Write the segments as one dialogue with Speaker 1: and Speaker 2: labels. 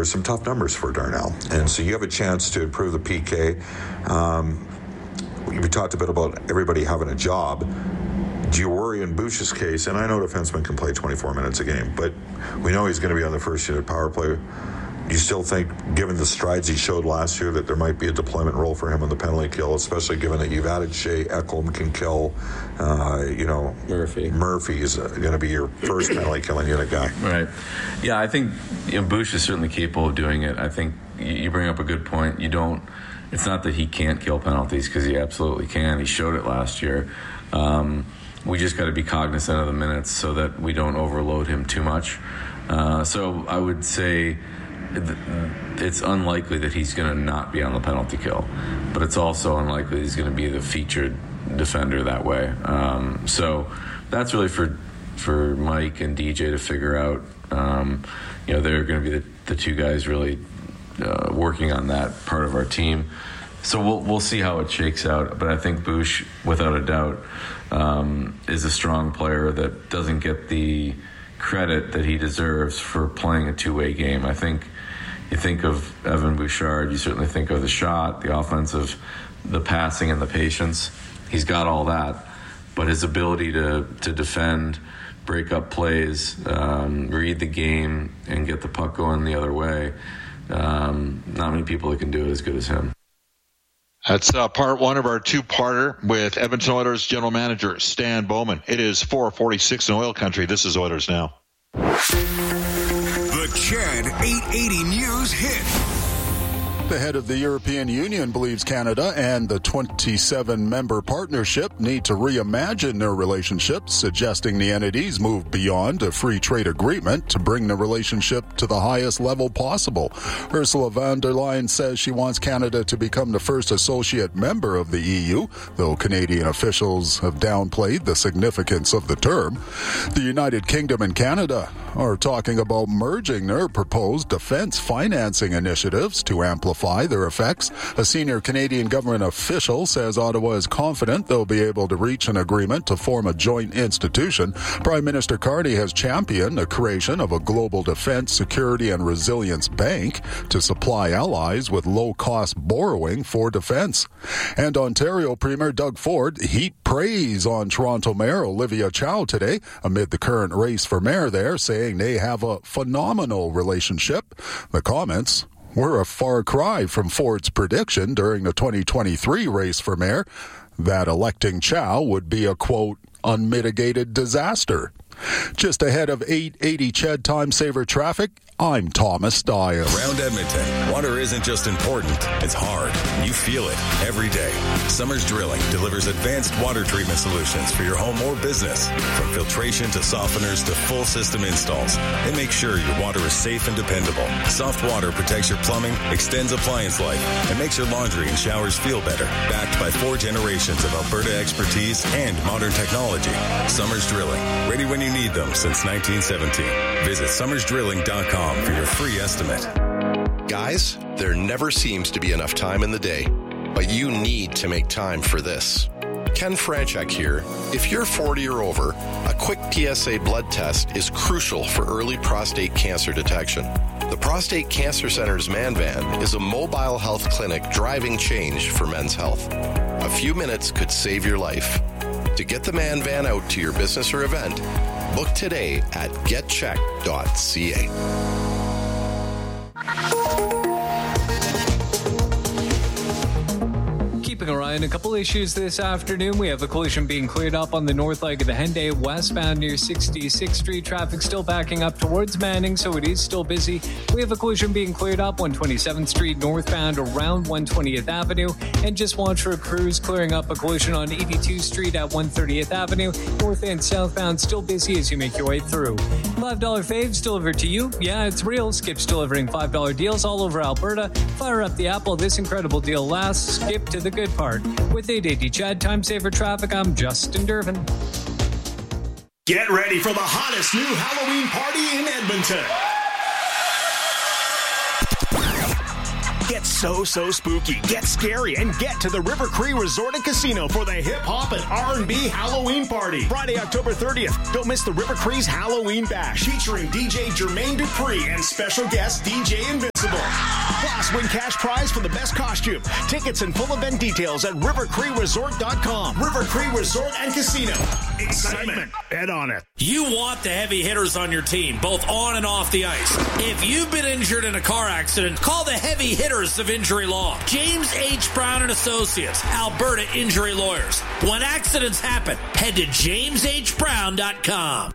Speaker 1: some tough numbers for Darnell. And so you have a chance to improve the PK. We talked a bit about everybody having a job. Do you worry in Bush's case, and I know defensemen can play 24 minutes a game, but we know he's going to be on the first unit power play. Do you still think, given the strides he showed last year, that there might be a deployment role for him on the penalty kill, especially given that you've added Shea, Ekholm can kill, Murphy is going to be your first penalty killing unit guy.
Speaker 2: Right. Yeah, I think Bush is certainly capable of doing it. I think you bring up a good point. It's not that he can't kill penalties, because he absolutely can. He showed it last year. We just got to be cognizant of the minutes so that we don't overload him too much. So I would say it's unlikely that he's going to not be on the penalty kill, but it's also unlikely he's going to be the featured defender that way. So that's really for Mike and DJ to figure out. They're going to be the two guys really working on that part of our team. So we'll see how it shakes out. But I think Bush, without a doubt, is a strong player that doesn't get the credit that he deserves for playing a two-way game. I think you think of Evan Bouchard, you certainly think of the shot, the offensive, the passing, and the patience. He's got all that, but his ability to defend, break up plays, read the game, and get the puck going the other way, not many people that can do it as good as him.
Speaker 3: That's part one of our two-parter with Edmonton Oilers general manager Stan Bowman. It is 4:46 in Oil Country. This is Oilers Now.
Speaker 4: The CHED 880 News hit.
Speaker 5: The head of the European Union believes Canada and the 27-member partnership need to reimagine their relationship, suggesting the entities move beyond a free trade agreement to bring the relationship to the highest level possible. Ursula von der Leyen says she wants Canada to become the first associate member of the EU, though Canadian officials have downplayed the significance of the term. The United Kingdom and Canada are talking about merging their proposed defense financing initiatives to amplify their effects. A senior Canadian government official says Ottawa is confident they'll be able to reach an agreement to form a joint institution. Prime Minister Carney has championed the creation of a global defense, security, and resilience bank to supply allies with low-cost borrowing for defense. And Ontario Premier Doug Ford heaped praise on Toronto Mayor Olivia Chow today amid the current race for mayor there, saying they have a phenomenal relationship. The comments were a far cry from Ford's prediction during the 2023 race for mayor that electing Chow would be a, quote, unmitigated disaster. Just ahead of 880 CHED Time Saver Traffic, I'm Thomas Dyer.
Speaker 4: Around Edmonton, water isn't just important, it's hard. You feel it every day. Summers Drilling delivers advanced water treatment solutions for your home or business. From filtration to softeners to full system installs, they make sure your water is safe and dependable. Soft water protects your plumbing, extends appliance life, and makes your laundry and showers feel better. Backed by 4 generations of Alberta expertise and modern technology. Summers Drilling, ready when you need them since 1917. Visit summersdrilling.com for your free estimate.
Speaker 6: Guys, there never seems to be enough time in the day, but you need to make time for this. Ken Franchuk here. If you're 40 or over, a quick PSA blood test is crucial for early prostate cancer detection. The Prostate Cancer Center's Man Van is a mobile health clinic driving change for men's health. A few minutes could save your life. To get the Man Van out to your business or event, book today at getcheck.ca.
Speaker 7: Keeping our eye on a couple issues this afternoon. We have a collision being cleared up on the north leg of the Henday westbound near 66th Street. Traffic still backing up towards Manning, so it is still busy. We have a collision being cleared up 127th Street northbound around 120th Avenue. And just watch for crews clearing up a collision on 82th Street at 130th Avenue. North and southbound still busy as you make your way through. $5 faves delivered to you. Yeah, it's real. Skip's delivering $5 deals all over Alberta. Fire up the Apple. This incredible deal lasts. Skip to the good part. With 880 CHED Time Saver Traffic, I'm Justin Durbin.
Speaker 8: Get ready for the hottest new Halloween party in Edmonton. Get so spooky, get scary, and get to the River Cree Resort and Casino for the hip-hop and R&B Halloween party. Friday, October 30th. Don't miss the River Cree's Halloween Bash featuring DJ Jermaine Dupree and special guest DJ Invincible. Plus, win cash prize for the best costume. Tickets and full event details at rivercreeresort.com. River Cree Resort and Casino. Excitement. Bet on it.
Speaker 9: You want the heavy hitters on your team, both on and off the ice. If you've been injured in a car accident, call the heavy hitters of Injury Law. James H. Brown and Associates, Alberta Injury Lawyers. When accidents happen, head to jameshbrown.com.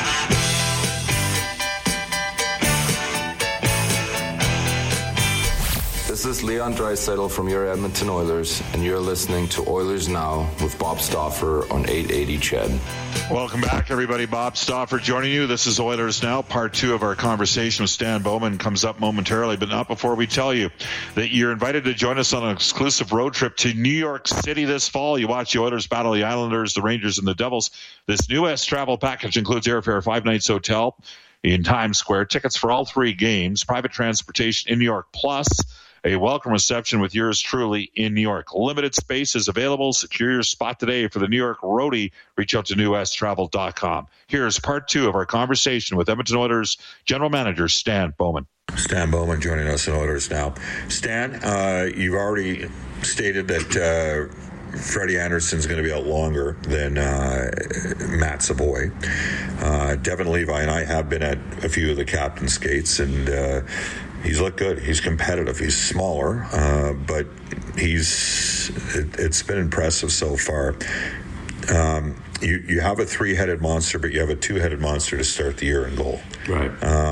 Speaker 10: This is Leon Draisaitl from your Edmonton Oilers, and you're listening to Oilers Now with Bob Stauffer on 880 CHED.
Speaker 3: Welcome back, everybody. Bob Stauffer joining you. This is Oilers Now. Part 2 of our conversation with Stan Bowman comes up momentarily, but not before we tell you that you're invited to join us on an exclusive road trip to New York City this fall. You watch the Oilers battle the Islanders, the Rangers, and the Devils. This New West travel package includes airfare, 5 nights hotel in Times Square, tickets for all 3 games, private transportation in New York, plus a welcome reception with yours truly in New York. Limited space is available. Secure your spot today for the New York Roadie. Reach out to newwesttravel.com. Here's part 2 of our conversation with Edmonton Oilers General Manager Stan Bowman.
Speaker 1: Stan Bowman joining us in Oilers Now. Stan, you've already stated that Freddie Anderson's going to be out longer than Matt Savoy. Devin Levi and I have been at a few of the captain skates, and he's looked good. He's competitive. He's smaller, but it's been impressive so far. You have a 3-headed monster, but you have a 2-headed monster to start the year in goal.
Speaker 2: Right.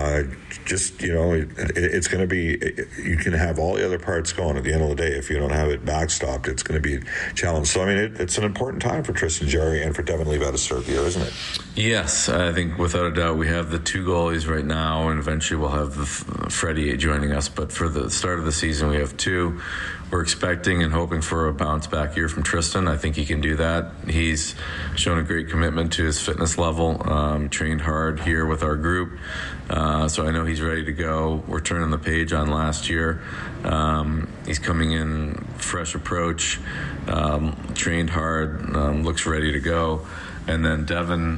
Speaker 1: It's going to be, you can have all the other parts going. At the end of the day, if you don't have it backstopped, it's going to be a challenge. So, I mean, it's an important time for Tristan Jarry and for Devin Levi to start the year, isn't it?
Speaker 2: Yes, I think without a doubt we have the 2 goalies right now, and eventually we'll have Freddie joining us. But for the start of the season, we have 2. We're expecting and hoping for a bounce-back year from Tristan. I think he can do that. He's shown a great commitment to his fitness level, trained hard here with our group. So I know he's ready to go. We're turning the page on last year. He's coming in, fresh approach, trained hard, looks ready to go. And then Devin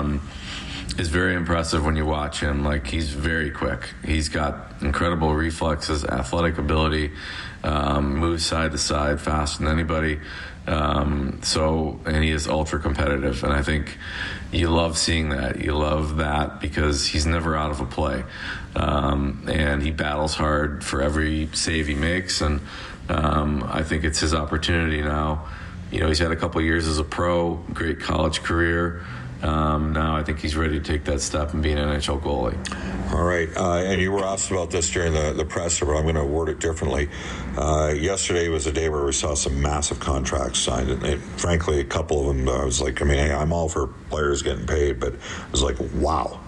Speaker 2: is very impressive when you watch him. Like, he's very quick. He's got incredible reflexes, athletic ability, moves side to side faster than anybody. And he is ultra competitive. And I think you love seeing that. You love that because he's never out of a play. And he battles hard for every save he makes. And I think it's his opportunity now. You know, he's had a couple of years as a pro, great college career. Now I think he's ready to take that step and be an NHL goalie.
Speaker 1: All right. And you were asked about this during the presser, but I'm going to word it differently. Yesterday was a day where we saw some massive contracts signed. And frankly, a couple of them, I was like, hey, I'm all for players getting paid, but I was like, wow.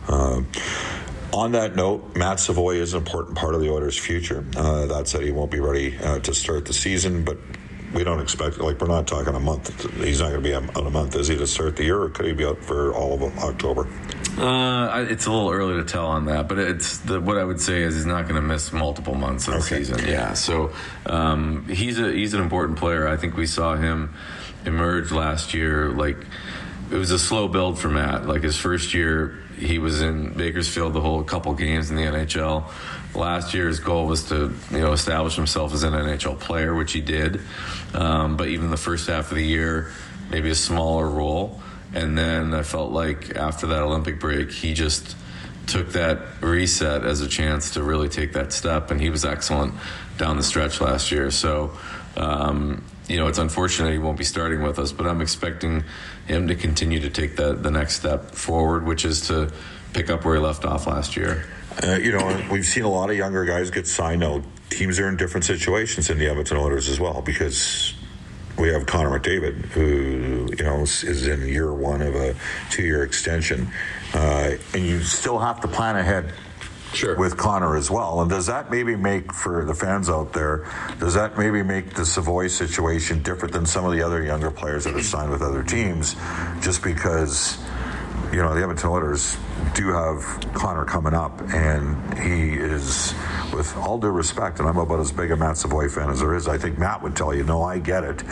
Speaker 1: On that note, Matt Savoy is an important part of the Oilers' future. That said, he won't be ready to start the season, but we don't expect, we're not talking a month. He's not going to be out a month, is he, to start the year, or could he be out for all of October?
Speaker 2: It's a little early to tell on that, but what I would say is he's not going to miss multiple months of the season. Yeah, so he's an important player. I think we saw him emerge last year. Like, it was a slow build for Matt. Like, his first year, he was in Bakersfield the whole couple games in the NHL. Last year, his goal was to establish himself as an NHL player, which he did. But even the first half of the year, maybe a smaller role. And then I felt like after that Olympic break, he just took that reset as a chance to really take that step, and he was excellent down the stretch last year. So, it's unfortunate he won't be starting with us, but I'm expecting him to continue to take the next step forward, which is to pick up where he left off last year.
Speaker 1: We've seen a lot of younger guys get signed now. Teams are in different situations in the Edmonton Oilers as well, because we have Connor McDavid, who, is in year 1 of a 2-year extension. And you still have to plan ahead with Connor as well. And does that maybe make, for the fans out there, the Savoy situation different than some of the other younger players that are signed with other teams, just because the Edmonton Oilers do have Connor coming up, and he is, with all due respect, and I'm about as big a Matt Savoy fan as there is, I think Matt would tell you, no, I get it.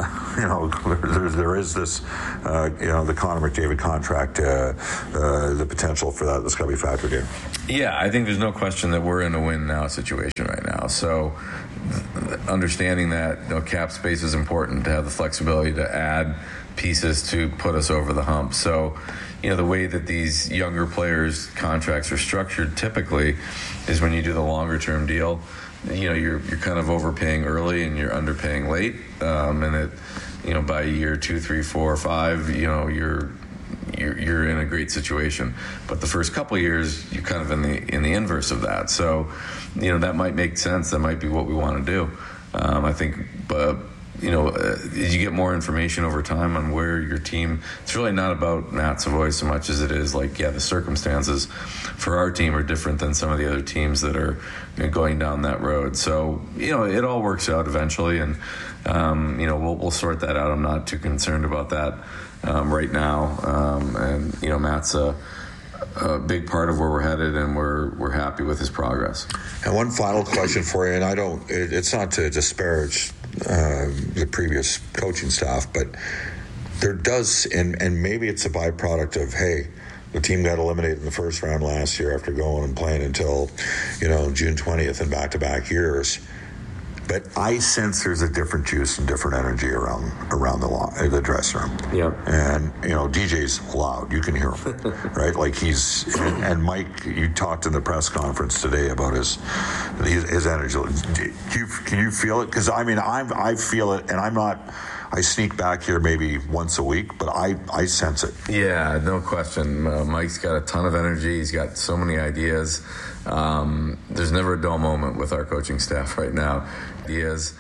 Speaker 1: There is this, the Connor McDavid contract, the potential for that's got to be factored in.
Speaker 2: Yeah, I think there's no question that we're in a win-now situation right now. So understanding that cap space is important to have the flexibility to add pieces to put us over the hump. So, the way that these younger players' contracts are structured typically is when you do the longer-term deal, you're kind of overpaying early and you're underpaying late, and it, by year 2, 3, 4, 5, you're in a great situation. But the first couple of years, you're kind of in the inverse of that. So, that might make sense. That might be what we want to do. I think, but as you get more information over time on where your team, it's really not about Matt Savoy so much as it is the circumstances for our team are different than some of the other teams that are going down that road. So, it all works out eventually, and, we'll sort that out. I'm not too concerned about that right now. And, Matt's a big part of where we're headed, and we're happy with his progress.
Speaker 1: And one final question for you, and it's not to disparage the previous coaching staff, but there does, and maybe it's a byproduct of, hey, the team got eliminated in the first round last year after going and playing until, June 20th in back-to-back years. But I sense there's a different juice and different energy around the dressing room.
Speaker 2: Yeah.
Speaker 1: And, DJ's loud. You can hear him, right? And Mike, you talked in the press conference today about his energy. Can you feel it? Because, I feel it, and I sneak back here maybe once a week, but I sense it.
Speaker 2: Yeah, no question. Mike's got a ton of energy. He's got so many ideas. There's never a dull moment with our coaching staff right now. There's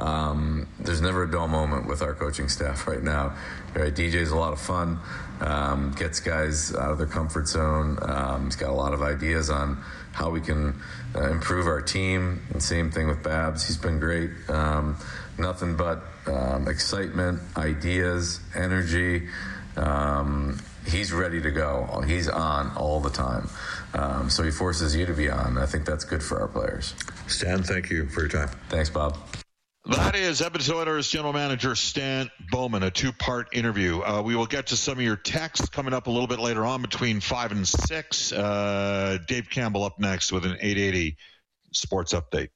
Speaker 2: never a dull moment with our coaching staff right now. Right, DJ's a lot of fun, gets guys out of their comfort zone. He's got a lot of ideas on how we can improve our team. And same thing with Babs. He's been great. Nothing but excitement, ideas, energy. He's ready to go. He's on all the time. So he forces you to be on. I think that's good for our players.
Speaker 1: Stan, thank you for your time.
Speaker 2: Thanks, Bob.
Speaker 3: That is Edmonton Oilers General Manager Stan Bowman, a two-part interview. We will get to some of your texts coming up a little bit later on between 5 and 6. Dave Campbell up next with an 880 Sports Update.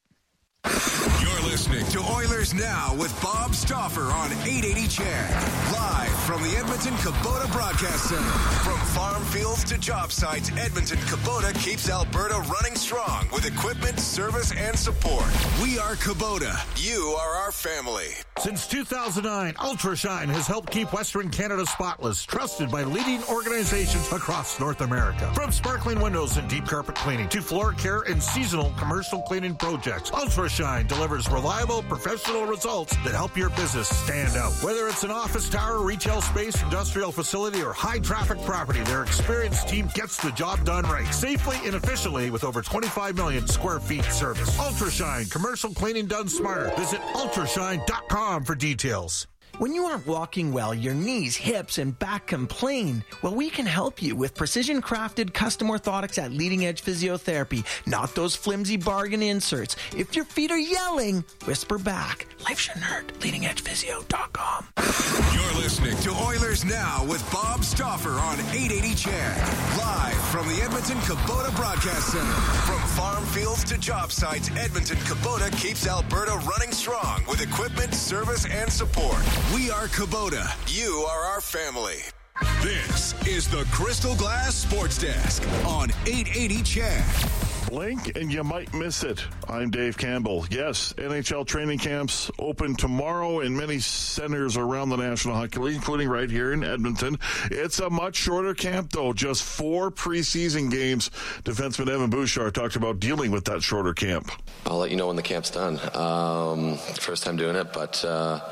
Speaker 11: You're listening to Oilers Now with Bob Stauffer on 880 CHED. Live from the Edmonton Kubota Broadcast Center. From farm fields to job sites, Edmonton Kubota keeps Alberta running strong with equipment, service, and support. We are Kubota. You are our family.
Speaker 12: Since 2009, UltraShine has helped keep Western Canada spotless, trusted by leading organizations across North America. From sparkling windows and deep carpet cleaning to floor care and seasonal commercial cleaning projects, UltraShine delivers reliable, professional results that help your business stand out. Whether it's an office tower, retail space, industrial facility, or high-traffic property, their experienced team gets the job done right, safely and efficiently with over 25 million square feet service. UltraShine, commercial cleaning done smarter. Visit ultrashine.com for details.
Speaker 13: When you aren't walking well, your knees, hips, and back complain. Well, we can help you with precision-crafted custom orthotics at Leading Edge Physiotherapy, not those flimsy bargain inserts. If your feet are yelling, whisper back. Life shouldn't hurt. LeadingEdgePhysio.com.
Speaker 11: You're listening to Oilers Now with Bob Stauffer on 880 CHED. Live from the Edmonton Kubota Broadcast Center. From farm fields to job sites, Edmonton Kubota keeps Alberta running strong with equipment, service, and support. We are Kubota. You are our family. This is the Crystal Glass Sports Desk on 880 CHED.
Speaker 12: Blink and you might miss it. I'm Dave Campbell. Yes, NHL training camps open tomorrow in many centers around the National Hockey League, including right here in Edmonton. It's a much shorter camp, though. Just 4 preseason games. Defenseman Evan Bouchard talked about dealing with that shorter camp.
Speaker 14: I'll let you know when the camp's done. First time doing it, but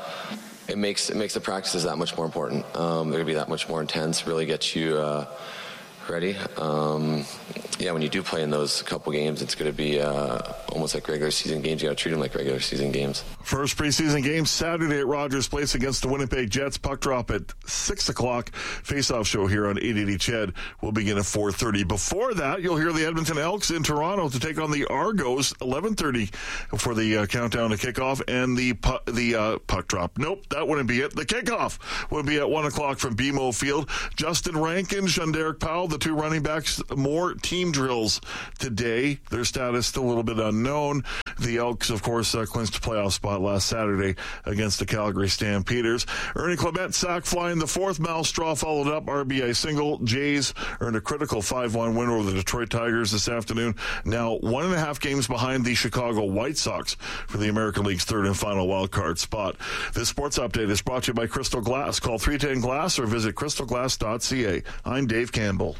Speaker 14: it makes the practices that much more important. They're going to be that much more intense. Really get you ready. When you do play in those couple games, it's going to be almost like regular season games. You got to treat them like regular season games.
Speaker 12: First preseason game Saturday at Rogers Place against the Winnipeg Jets. Puck drop at 6 o'clock. Face-off show here on 880 CHED will begin at 4:30. Before that, you'll hear the Edmonton Elks in Toronto to take on the Argos. 11:30 for the countdown to kickoff, and the puck drop. Nope, that wouldn't be it. The kickoff would be at 1 o'clock from BMO Field. Justin Rankin, Jean-Derek Powell, the two running backs, more team drills today. Their status still a little bit unknown. The Elks, of course, clinched a playoff spot last Saturday against the Calgary Stampeders. Ernie Clement sack fly in the fourth. Mal Straw followed up RBI single. Jays earned a critical 5-1 win over the Detroit Tigers this afternoon. Now 1.5 games behind the Chicago White Sox for the American League's third and final wildcard spot. This sports update is brought to you by Crystal Glass. Call 310-GLASS or visit crystalglass.ca. I'm Dave Campbell.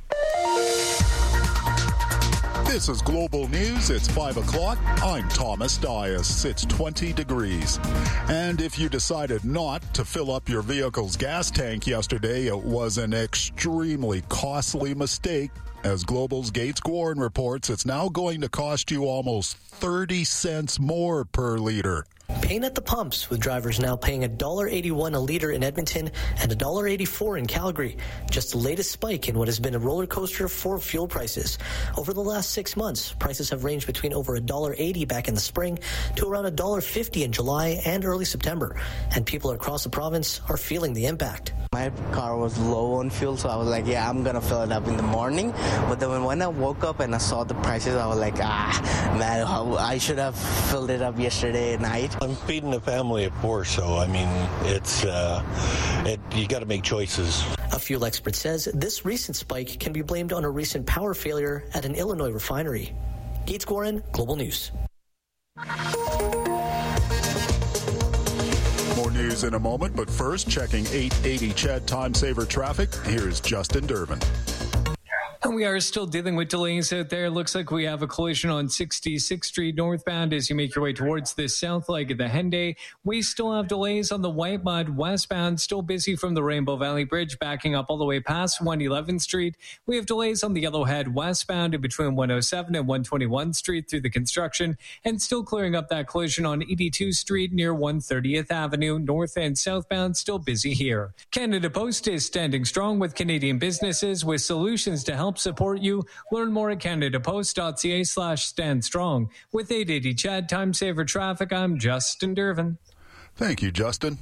Speaker 5: This is Global News. It's 5 o'clock. I'm Thomas Dias. It's 20 degrees. And if you decided not to fill up your vehicle's gas tank yesterday, it was an extremely costly mistake. As Global's Gates Gwarren reports, it's now going to cost you almost 30 cents more per liter.
Speaker 15: Pain at the pumps, with drivers now paying $1.81 a liter in Edmonton and $1.84 in Calgary. Just the latest spike in what has been a roller coaster for fuel prices. Over the last 6 months, prices have ranged between over $1.80 back in the spring to around $1.50 in July and early September. And people across the province are feeling the impact.
Speaker 16: My car was low on fuel, so I was like, I'm going to fill it up in the morning. But then when I woke up and I saw the prices, I was like, man, I should have filled it up yesterday night.
Speaker 17: I'm feeding a family of 4, so I mean, it's you got to make choices.
Speaker 15: A fuel expert says this recent spike can be blamed on a recent power failure at an Illinois refinery. Gates Gwarren, Global News.
Speaker 5: More news in a moment, but first, checking 880 CHED Time Saver traffic. Here's Justin Durbin.
Speaker 7: And we are still dealing with delays out there. Looks like we have a collision on 66th Street northbound as you make your way towards the south leg of the Henday. We still have delays on the White Mud westbound, still busy from the Rainbow Valley Bridge, backing up all the way past 111th Street. We have delays on the Yellowhead westbound in between 107 and 121th Street through the construction, and still clearing up that collision on 82nd Street near 130th Avenue. North and southbound, still busy here. Canada Post is standing strong with Canadian businesses with solutions to help support you. Learn more at canadapost.ca/stand strong. With 880 CHED Time Saver Traffic, I'm Justin Durbin.
Speaker 5: Thank you, Justin.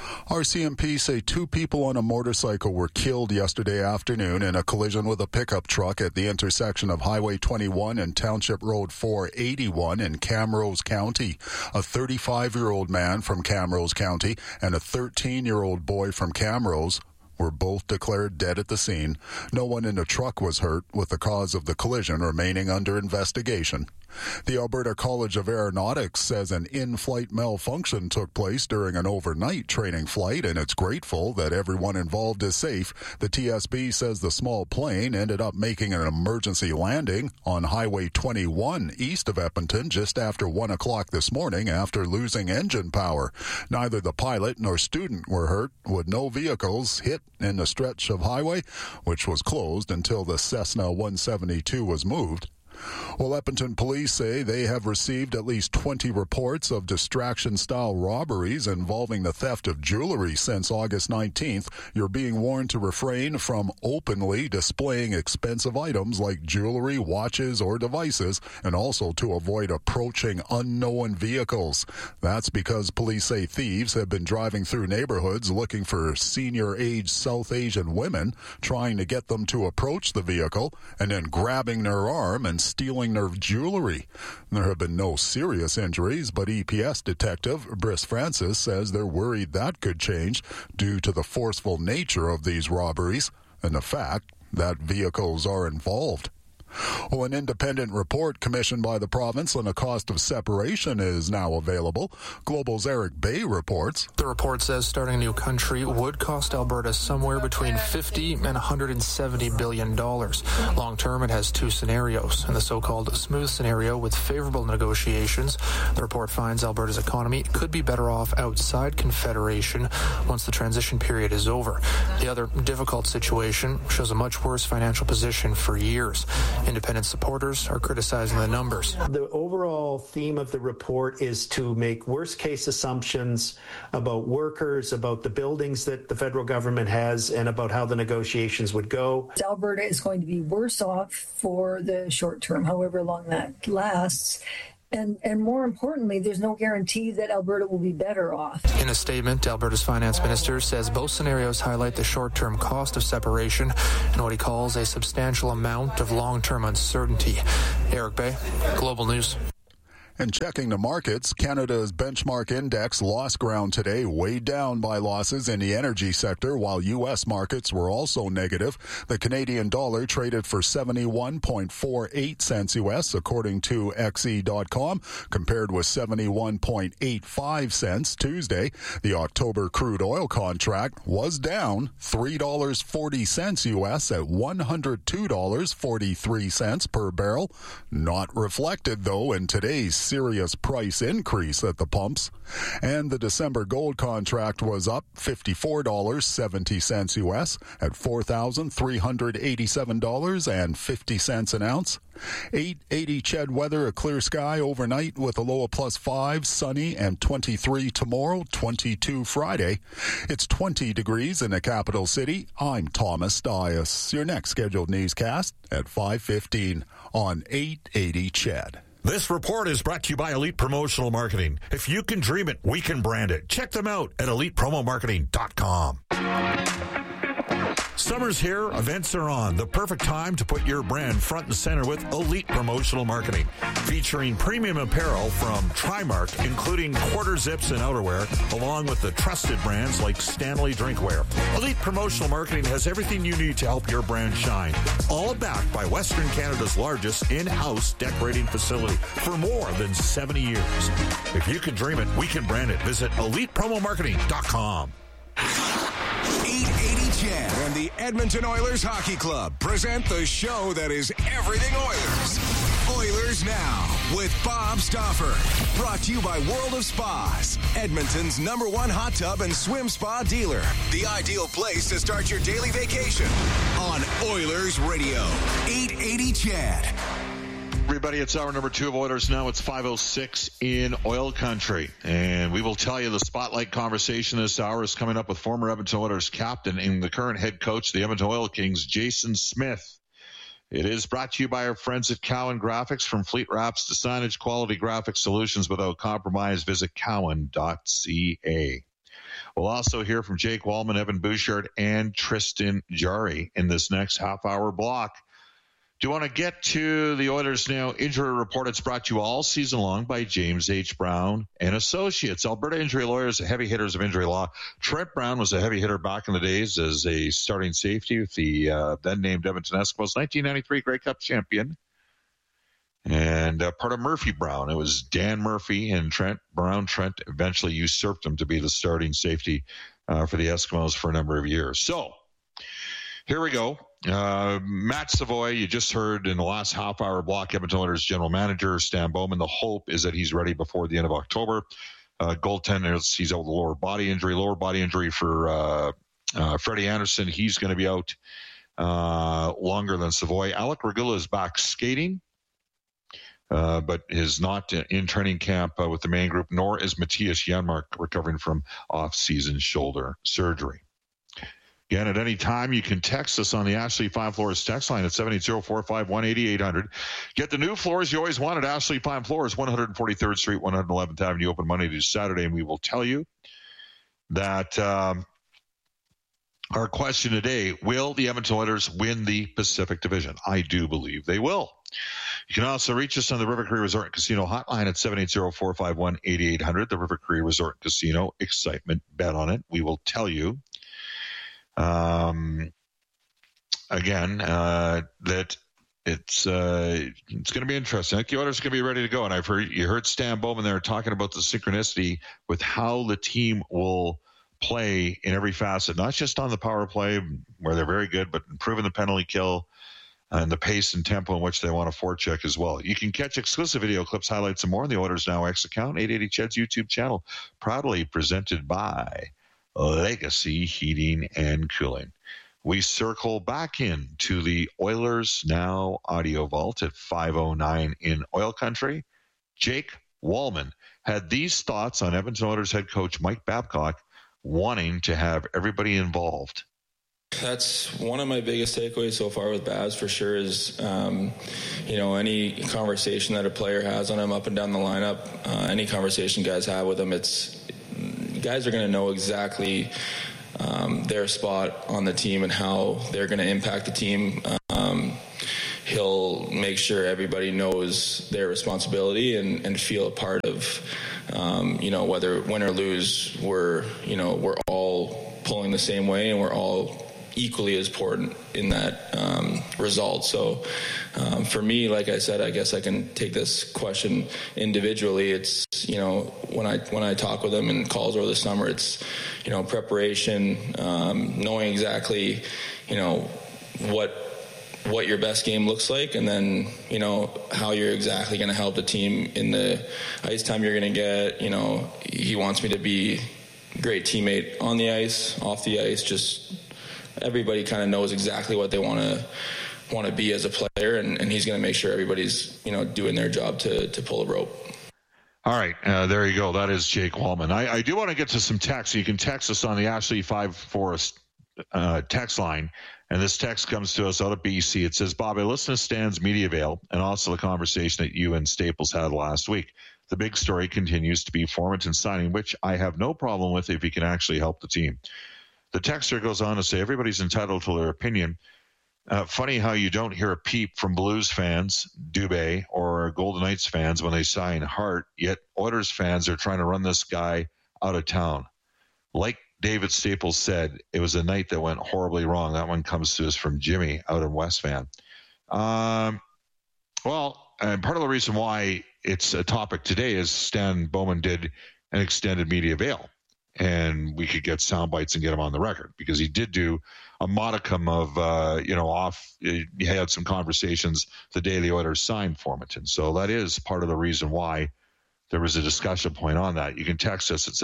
Speaker 5: RCMP say 2 people on a motorcycle were killed yesterday afternoon in a collision with a pickup truck at the intersection of Highway 21 and Township Road 481 in Camrose County. A 35-year-old man from Camrose County and a 13-year-old boy from Camrose were both declared dead at the scene. No one in the truck was hurt, with the cause of the collision remaining under investigation. The Alberta College of Aeronautics says an in-flight malfunction took place during an overnight training flight, and it's grateful that everyone involved is safe. The TSB says the small plane ended up making an emergency landing on Highway 21 east of Edmonton just after 1 o'clock this morning after losing engine power. Neither the pilot nor student were hurt, with no vehicles hit in the stretch of highway, which was closed until the Cessna 172 was moved. Well, Edmonton police say they have received at least 20 reports of distraction-style robberies involving the theft of jewelry since August 19th. You're being warned to refrain from openly displaying expensive items like jewelry, watches, or devices, and also to avoid approaching unknown vehicles. That's because police say thieves have been driving through neighborhoods looking for senior-age South Asian women, trying to get them to approach the vehicle, and then grabbing their arm and stealing their jewelry. There have been no serious injuries, but EPS detective Briss Francis says they're worried that could change due to the forceful nature of these robberies and the fact that vehicles are involved. Well, an independent report commissioned by the province on the cost of separation is now available. Global's Eric Bay reports.
Speaker 18: The report says starting a new country would cost Alberta somewhere between $50 and $170 billion. Long term, it has two scenarios. In the so-called smooth scenario with favorable negotiations, the report finds Alberta's economy could be better off outside Confederation once the transition period is over. The other difficult situation shows a much worse financial position for years. Independent supporters are criticizing the numbers.
Speaker 19: The overall theme of the report is to make worst-case assumptions about workers, about the buildings that the federal government has, and about how the negotiations would go.
Speaker 20: Alberta is going to be worse off for the short term, however long that lasts. And more importantly, there's no guarantee that Alberta will be better off.
Speaker 18: In a statement, Alberta's finance minister says both scenarios highlight the short-term cost of separation and what he calls a substantial amount of long-term uncertainty. Eric Bay, Global News.
Speaker 5: And checking the markets, Canada's benchmark index lost ground today, weighed down by losses in the energy sector, while U.S. markets were also negative. The Canadian dollar traded for 71.48 cents U.S., according to XE.com, compared with 71.85 cents Tuesday. The October crude oil contract was down $3.40 U.S. at $102.43 per barrel. Not reflected, though, in today's serious price increase at the pumps. And the December gold contract was up $54.70 U.S. at $4,387.50 an ounce. 880 Ched weather, a clear sky overnight with a low of +5, sunny, and 23 tomorrow, 22 Friday. It's 20 degrees in the capital city. I'm Thomas Dias. Your next scheduled newscast at 5:15 on 880 Ched.
Speaker 12: This report is brought to you by Elite Promotional Marketing. If you can dream it, we can brand it. Check them out at ElitePromoMarketing.com. Summer's here, events are on. The perfect time to put your brand front and center with Elite Promotional Marketing. Featuring premium apparel from Trimark, including quarter zips and outerwear, along with the trusted brands like Stanley Drinkware. Elite Promotional Marketing has everything you need to help your brand shine. All backed by Western Canada's largest in-house decorating facility for more than 70 years. If you can dream it, we can brand it. Visit ElitePromoMarketing.com.
Speaker 11: 880 Ched and the Edmonton Oilers Hockey Club present the show that is everything Oilers. Oilers Now with Bob Stauffer. Brought to you by World of Spas, Edmonton's #1 hot tub and swim spa dealer. The ideal place to start your daily vacation on Oilers Radio. 880 Ched.
Speaker 3: Everybody, it's hour number 2 of Oilers Now. It's 5:06 in oil country. And we will tell you the spotlight conversation this hour is coming up with former Edmonton Oilers captain and the current head coach of the Edmonton Oil Kings, Jason Smith. It is brought to you by our friends at Cowan Graphics. From fleet wraps to signage, quality graphic solutions without compromise. Visit cowan.ca. We'll also hear from Jake Wallman, Evan Bouchard, and Tristan Jarry in this next half-hour block. Do you want to get to the Oilers Now injury report? It's brought to you all season long by James H. Brown and Associates. Alberta injury lawyers, heavy hitters of injury law. Trent Brown was a heavy hitter back in the days as a starting safety with the then-named Edmonton Eskimos. 1993 Grey Cup champion. And part of Murphy Brown. It was Dan Murphy and Trent Brown. Trent eventually usurped him to be the starting safety for the Eskimos for a number of years. So, here we go. Matt Savoy, you just heard in the last half-hour block, Edmonton Oilers general manager Stan Bowman. The hope is that he's ready before the end of October. Goaltender, he's out with a lower body injury for Freddie Anderson. He's going to be out longer than Savoy. Alec Regula is back skating, but is not in training camp with the main group, nor is Matthias Janmark recovering from off-season shoulder surgery. Again, at any time, you can text us on the Ashley Fine Floors text line at 780-451-8800. Get the new floors you always wanted. Ashley Fine Floors, 143rd Street, 111th Avenue, open Monday to Saturday. And we will tell you that our question today, will the Edmonton Oilers win the Pacific Division? I do believe they will. You can also reach us on the River Cree Resort and Casino hotline at 780-451-8800. The River Cree Resort and Casino, excitement, bet on it. We will tell you. That it's going to be interesting. I think the Oilers are going to be ready to go. And you heard Stan Bowman there talking about the synchronicity with how the team will play in every facet, not just on the power play where they're very good, but improving the penalty kill and the pace and tempo in which they want to forecheck as well. You can catch exclusive video clips, highlights, and more on the Oilers Now X account, 880 Ched's YouTube channel, proudly presented by Legacy Heating and Cooling. We circle back into the Oilers Now audio vault at 5:09 in Oil Country. Jake Wallman had these thoughts on Edmonton Oilers head coach Mike Babcock wanting to have everybody involved.
Speaker 21: That's one of my biggest takeaways so far with Babs for sure is, any conversation that a player has on him up and down the lineup, any conversation guys have with him, guys are going to know exactly their spot on the team and how they're going to impact the team. He'll make sure everybody knows their responsibility and feel a part of, whether win or lose, we're all pulling the same way and we're all equally as important in that result. So for me, like I said, I guess I can take this question individually. It's, when I talk with him in calls over the summer, it's, preparation, knowing exactly, what your best game looks like, and then, how you're exactly going to help the team in the ice time you're going to get. He wants me to be a great teammate on the ice, off the ice, just everybody kind of knows exactly what they want to be as a player, and he's going to make sure everybody's doing their job to pull a rope.
Speaker 3: All right, there you go. That is Jake Wallman. I do want to get to some text. You can text us on the Ashley 5 Forest text line, and this text comes to us out of BC. It says, Bob, I listened to Stan's media avail and also the conversation that you and Staples had last week. The big story continues to be Formenton signing, which I have no problem with if he can actually help the team. The texter goes on to say, everybody's entitled to their opinion. Funny how you don't hear a peep from Blues fans, Dubé, or Golden Knights fans when they sign Hart, yet Oilers fans are trying to run this guy out of town. Like David Staples said, it was a night that went horribly wrong. That one comes to us from Jimmy out in West Van. And part of the reason why it's a topic today is Stan Bowman did an extended media avail, and we could get sound bites and get him on the record because he did do a modicum of, he had some conversations the day the Oilers signed Formenton. So that is part of the reason why there was a discussion point on that. You can text us at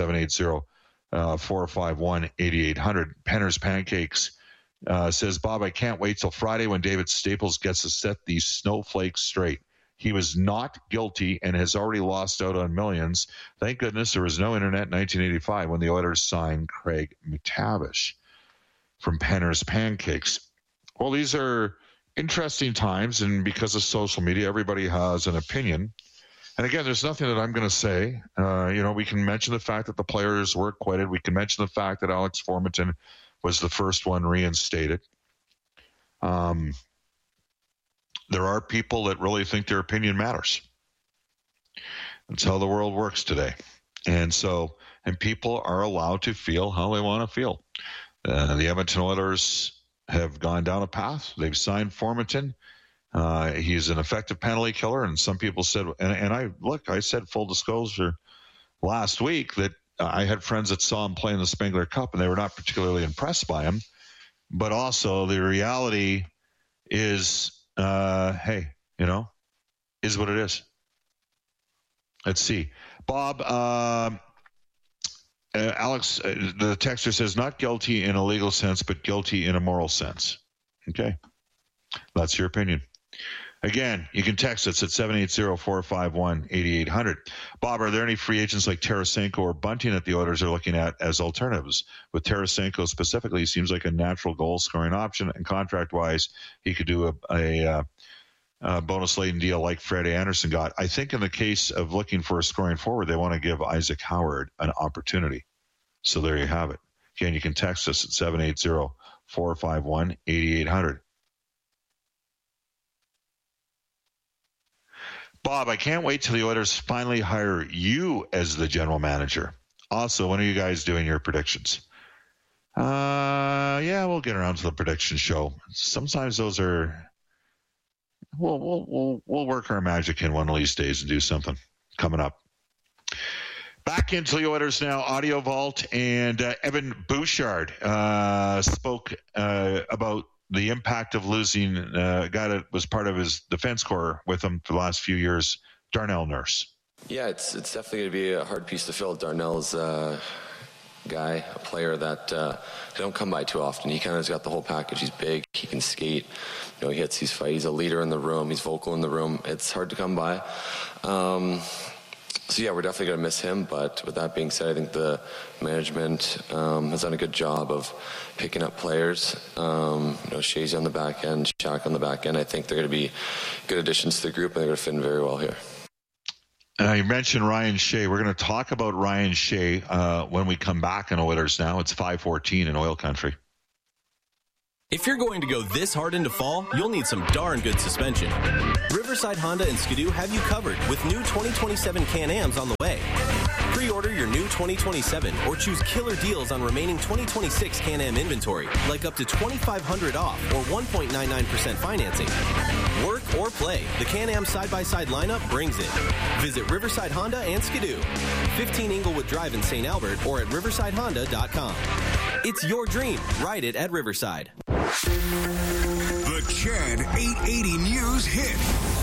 Speaker 3: 780-451-8800. Penner's Pancakes says, Bob, I can't wait till Friday when David Staples gets to set these snowflakes straight. He was not guilty and has already lost out on millions. Thank goodness there was no internet in 1985 when the Oilers signed Craig McTavish. From Penner's Pancakes. Well, these are interesting times, and because of social media, everybody has an opinion. And again, there's nothing that I'm going to say. We can mention the fact that the players were acquitted. We can mention the fact that Alex Formenton was the first one reinstated. There are people that really think their opinion matters. That's how the world works today. And people are allowed to feel how they want to feel. The Edmonton Oilers have gone down a path. They've signed Formenton. He's an effective penalty killer, and some people said, I said full disclosure last week that I had friends that saw him play in the Spengler Cup, and they were not particularly impressed by him. But also the reality is, is what it is. Let's see. Bob, Alex, the texter says not guilty in a legal sense, but guilty in a moral sense. Okay. That's your opinion. Again, you can text us at 780-451-8800. Bob, are there any free agents like Tarasenko or Bunting that the Oilers are looking at as alternatives? With Tarasenko specifically, he seems like a natural goal-scoring option, and contract-wise, he could do a bonus-laden deal like Freddie Anderson got. I think in the case of looking for a scoring forward, they want to give Isaac Howard an opportunity. So there you have it. Again, you can text us at 780-451-8800. Bob, I can't wait till the Oilers finally hire you as the general manager. Also, when are you guys doing your predictions? We'll get around to the prediction show. Sometimes those are We'll work our magic in one of these days and do something coming up. Back into the Oilers now, Audio Vault, and Evan Bouchard spoke about the impact of losing a guy that was part of his defense corps with him for the last few years, Darnell Nurse.
Speaker 14: Yeah, it's definitely going to be a hard piece to fill. Darnell's a player that they don't come by too often. He kind of has got the whole package. He's big, he can skate, he hits, he's fight. He's a leader in the room, he's vocal in the room. It's hard to come by. So yeah, we're definitely going to miss him, but with that being said, I think the management has done a good job of picking up players. Shazy on the back end, Shaq on the back end. I think they're going to be good additions to the group, and they're going to fit in very well here.
Speaker 3: You mentioned Ryan Shea. We're going to talk about Ryan Shea when we come back in Oilers Now. It's 5:14 in Oil Country.
Speaker 4: If you're going to go this hard into fall, you'll need some darn good suspension. Riverside Honda and Skidoo have you covered with new 2027 Can-Ams on the way. Pre-order your new 2027 or choose killer deals on remaining 2026 Can-Am inventory, like up to $2,500 off or 1.99% financing. Work or play, the Can-Am side-by-side lineup brings it. Visit Riverside Honda and Skidoo, 15 Inglewood Drive in St. Albert, or at riversidehonda.com. It's your dream. Ride it at Riverside.
Speaker 11: The Chad 880 News Hit.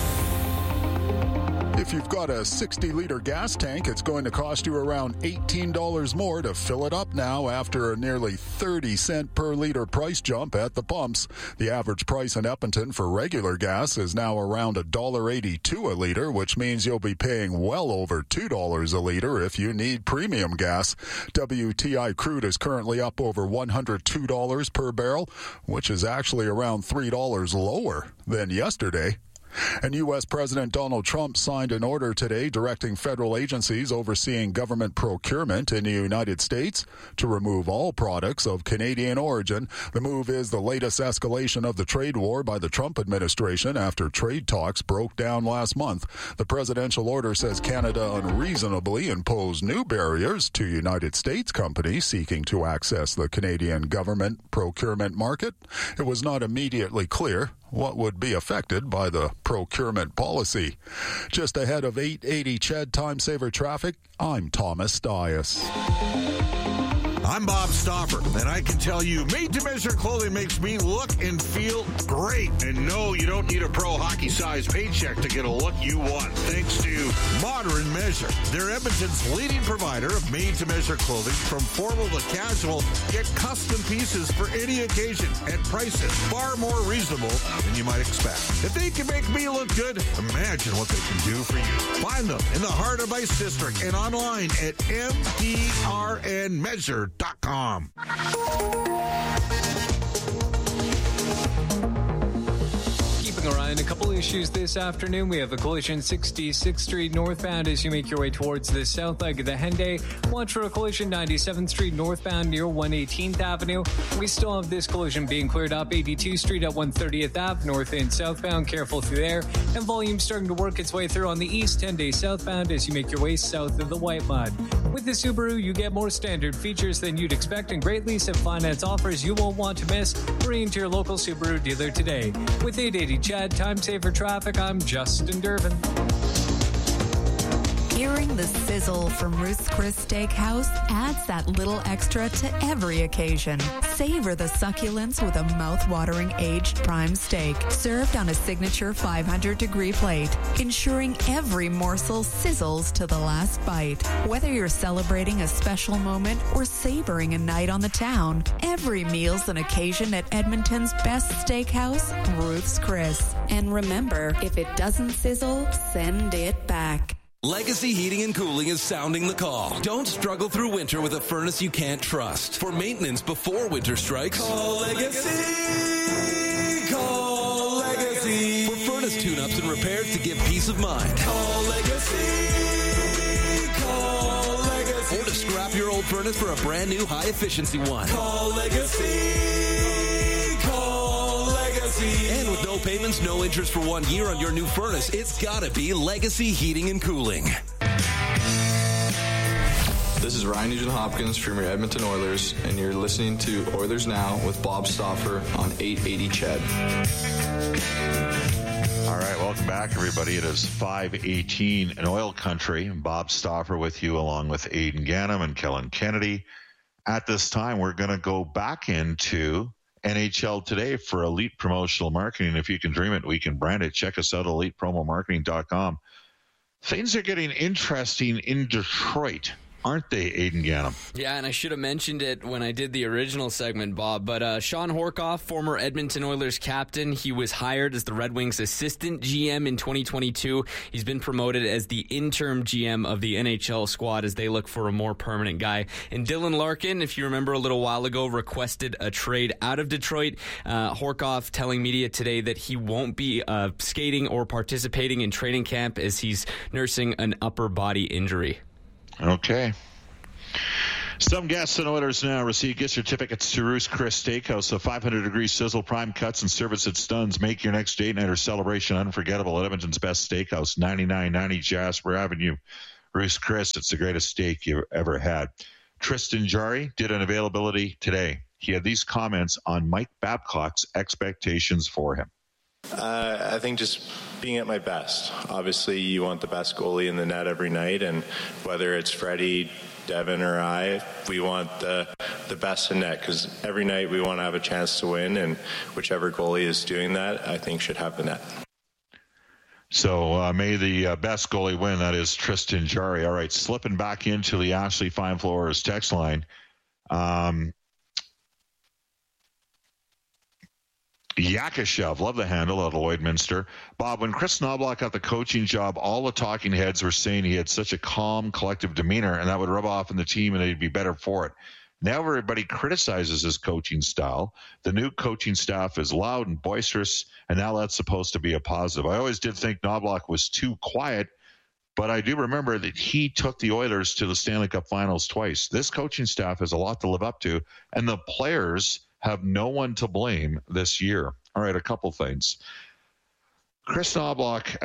Speaker 5: If you've got a 60-liter gas tank, it's going to cost you around $18 more to fill it up now after a nearly 30-cent per liter price jump at the pumps. The average price in Edmonton for regular gas is now around $1.82 a liter, which means you'll be paying well over $2 a liter if you need premium gas. WTI crude is currently up over $102 per barrel, which is actually around $3 lower than yesterday. And U.S. President Donald Trump signed an order today directing federal agencies overseeing government procurement in the United States to remove all products of Canadian origin. The move is the latest escalation of the trade war by the Trump administration after trade talks broke down last month. The presidential order says Canada unreasonably imposed new barriers to United States companies seeking to access the Canadian government procurement market. It was not immediately clear what would be affected by the procurement policy. Just ahead of 880 Ched Time Saver Traffic, I'm Thomas Dias.
Speaker 12: I'm Bob Stauffer, and I can tell you, made-to-measure clothing makes me look and feel great. And no, you don't need a pro hockey-sized paycheck to get a look you want, thanks to Modern Measure. They're Edmonton's leading provider of made-to-measure clothing. From formal to casual, get custom pieces for any occasion at prices far more reasonable than you might expect. If they can make me look good, imagine what they can do for you. Find them in the Heart of Ice District and online at mdrnmeasure.com.
Speaker 7: Keeping our eye on a couple issues this afternoon. We have a collision 66th Street northbound as you make your way towards the south leg of the Henday. Watch for a collision 97th Street northbound near 118th Avenue. We still have this collision being cleared up 82nd Street at 130th Ave, north and southbound. Careful through there. And volume starting to work its way through on the east 10-day southbound as you make your way south of the White Mud. With the Subaru, you get more standard features than you'd expect and great lease and finance offers you won't want to miss. Hurry into your local Subaru dealer today. With 880 Chad Time Saver Traffic, I'm Justin Durbin.
Speaker 22: Hearing the sizzle from Ruth's Chris Steakhouse adds that little extra to every occasion. Savor the succulence with a mouth-watering aged prime steak served on a signature 500-degree plate, ensuring every morsel sizzles to the last bite. Whether you're celebrating a special moment or savoring a night on the town, every meal's an occasion at Edmonton's best steakhouse, Ruth's Chris. And remember, if it doesn't sizzle, send it back.
Speaker 23: Legacy Heating and Cooling is sounding the call. Don't struggle through winter with a furnace you can't trust. For maintenance before winter strikes, call Legacy. Call Legacy. For furnace tune-ups and repairs to give peace of mind, call Legacy. Call Legacy. Or to scrap your old furnace for a brand new high-efficiency one, call Legacy. Call Legacy. And with no payments, no interest for 1 year on your new furnace, it's gotta be Legacy Heating and Cooling.
Speaker 10: This is Ryan Nugent-Hopkins from your Edmonton Oilers, and you're listening to Oilers Now with Bob Stauffer on 880 Ched.
Speaker 3: All right, welcome back, everybody. It is 5:18 in oil country. Bob Stauffer with you, along with Aidan Gannam and Kellen Kennedy. At this time, we're going to go back into NHL Today for Elite Promotional Marketing. If you can dream it, we can brand it. Check us out at elitepromomarketing.com. Things are getting interesting in Detroit, aren't they, Aidan Gannam?
Speaker 6: Yeah, and I should have mentioned it when I did the original segment, Bob, but Sean Horkoff, former Edmonton Oilers captain, he was hired as the Red Wings assistant GM in 2022. He's been promoted as the interim GM of the NHL squad as they look for a more permanent guy. And Dylan Larkin, if you remember a little while ago, requested a trade out of Detroit. Horkoff telling media today that he won't be skating or participating in training camp as he's nursing an upper body injury.
Speaker 3: Okay. Some guests and Oilers Now receive gift certificates to Ruth's Chris Steakhouse. So 500-degree sizzle, prime cuts, and service that stuns. Make your next date night or celebration unforgettable at Edmonton's best steakhouse, 9990 Jasper Avenue. Ruth's Chris, it's the greatest steak you've ever had. Tristan Jarry did an availability today. He had these comments on Mike Babcock's expectations for him.
Speaker 8: I think just being at my best. Obviously, you want the best goalie in the net every night, and whether it's Freddie, Devin, or I, we want the best in net, because every night we want to have a chance to win, and whichever goalie is doing that, I think should have the net.
Speaker 3: So may the best goalie win. That is Tristan Jarry. All right, slipping back into the Ashley Fine Floors text line. Yakashev, love the handle out of Lloydminster. Bob, when Chris Knoblauch got the coaching job, all the talking heads were saying he had such a calm, collective demeanor, and that would rub off in the team and they'd be better for it. Now everybody criticizes his coaching style. The new coaching staff is loud and boisterous, and now that's supposed to be a positive. I always did think Knoblauch was too quiet, but I do remember that he took the Oilers to the Stanley Cup Finals twice. This coaching staff has a lot to live up to, and the players have no one to blame this year. All right, a couple things. Chris Knoblauch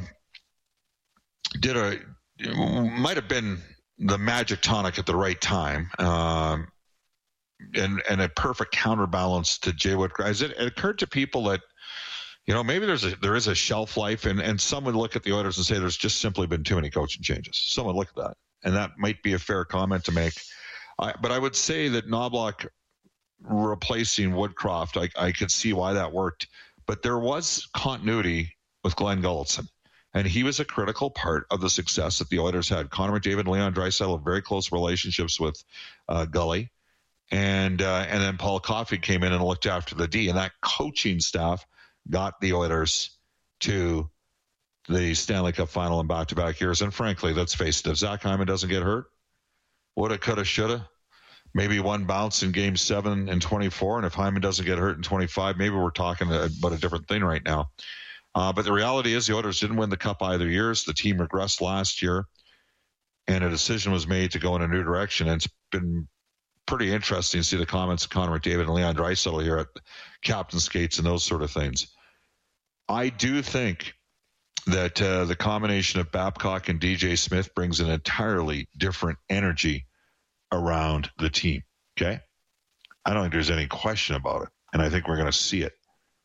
Speaker 3: might have been the magic tonic at the right time, and a perfect counterbalance to Jay Woodcroft. It occurred to people that, maybe there is a shelf life, and some would look at the Oilers and say there's just simply been too many coaching changes. Some would look at that, and that might be a fair comment to make. But I would say that Knoblauch replacing Woodcroft, I could see why that worked. But there was continuity with Glenn Gulutzan, and he was a critical part of the success that the Oilers had. Connor McDavid and Leon Draisaitl have very close relationships with Gully, and then Paul Coffey came in and looked after the D, and that coaching staff got the Oilers to the Stanley Cup final in back-to-back years. And frankly, let's face it, if Zach Hyman doesn't get hurt, woulda, coulda, shoulda. Maybe one bounce in Game 7 and 24, and if Hyman doesn't get hurt in 25, maybe we're talking about a different thing right now. But the reality is the Oilers didn't win the Cup either years. The team regressed last year, and a decision was made to go in a new direction. And it's been pretty interesting to see the comments of Connor McDavid and Leon Draisaitl here at captain skates and those sort of things. I do think that the combination of Babcock and DJ Smith brings an entirely different energy around the team. Okay. I don't think there's any question about it. And I think we're going to see it.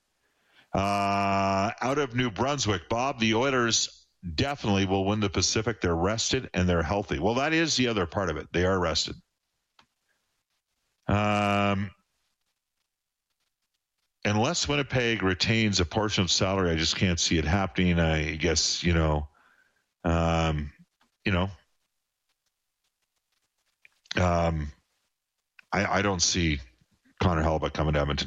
Speaker 3: Out of New Brunswick, Bob, the Oilers definitely will win the Pacific. They're rested and they're healthy. Well, that is the other part of it. They are rested. Unless Winnipeg retains a portion of salary, I just can't see it happening. I guess, I don't see Connor Hellebuyck coming to Edmonton.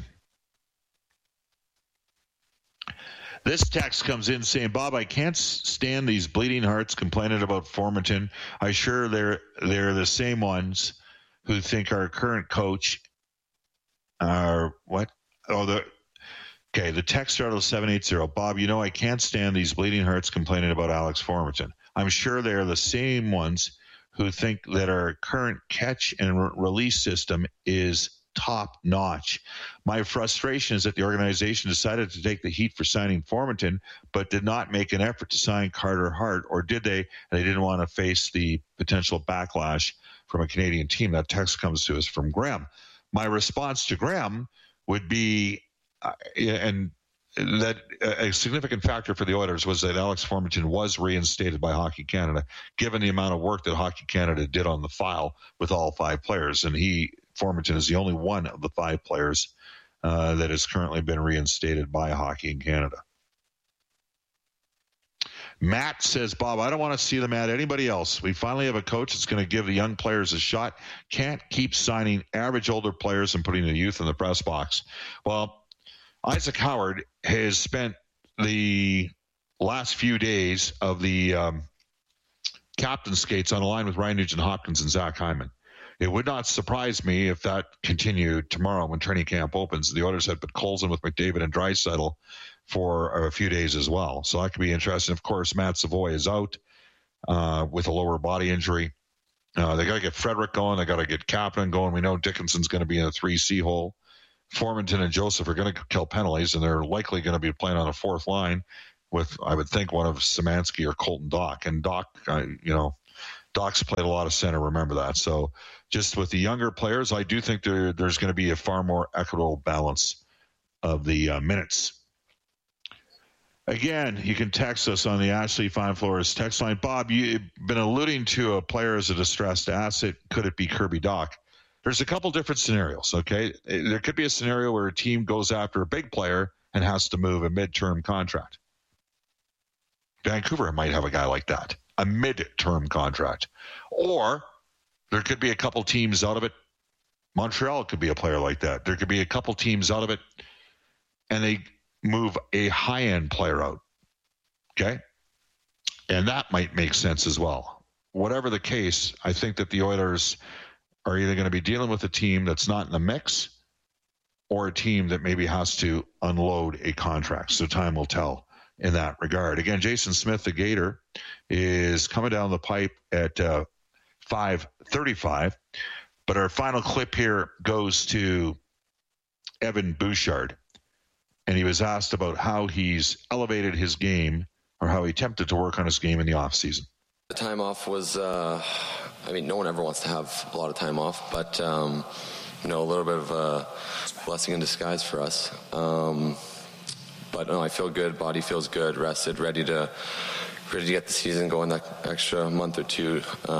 Speaker 3: This text comes in saying, Bob, I can't stand these bleeding hearts complaining about Formanton. I'm sure they're the same ones who think our current coach are what? The text started with 780. Bob, I can't stand these bleeding hearts complaining about Alex Formanton. I'm sure they're the same ones who think that our current catch and release system is top notch. My frustration is that the organization decided to take the heat for signing Formanton, but did not make an effort to sign Carter Hart, or did they? And they didn't want to face the potential backlash from a Canadian team. That text comes to us from Graham. My response to Graham would be, and that a significant factor for the Oilers was that Alex Formenton was reinstated by Hockey Canada, given the amount of work that Hockey Canada did on the file with all 5 players. And Formenton is the only one of the 5 players that has currently been reinstated by Hockey in Canada. Matt says, Bob, I don't want to see them add anybody else. We finally have a coach that's going to give the young players a shot. Can't keep signing average older players and putting the youth in the press box. Well, Isaac Howard has spent the last few days of the captain skates on a line with Ryan Nugent-Hopkins and Zach Hyman. It would not surprise me if that continued tomorrow when training camp opens. The Oilers had put Colson with McDavid and Draisaitl for a few days as well. So that could be interesting. Of course, Matt Savoy is out with a lower body injury. They got to get Frederick going. They got to get Kapanen going. We know Dickinson's going to be in a 3C hole. Formenton and Joseph are going to kill penalties, and they're likely going to be playing on a 4th line with, I would think, one of Szymanski or Colton Dach. And Dach, Doc's played a lot of center, remember that. So just with the younger players, I do think there's going to be a far more equitable balance of the minutes. Again, you can text us on the Ashley Fine Floors text line. Bob, you've been alluding to a player as a distressed asset. Could it be Kirby Dach? There's a couple different scenarios, okay? There could be a scenario where a team goes after a big player and has to move a midterm contract. Vancouver might have a guy like that, a midterm contract. Or there could be a couple teams out of it. Montreal could be a player like that. There could be a couple teams out of it, and they move a high-end player out, okay? And that might make sense as well. Whatever the case, I think that the Oilers are either going to be dealing with a team that's not in the mix or a team that maybe has to unload a contract. So time will tell in that regard. Again, Jason Smith, the Gator, is coming down the pipe at 5:35. But our final clip here goes to Evan Bouchard. And he was asked about how he's elevated his game or how he attempted to work on his game in the offseason.
Speaker 14: The time off was, no one ever wants to have a lot of time off, but, a little bit of a blessing in disguise for us. But no, I feel good. Body feels good, rested, ready to get the season going. That extra month or two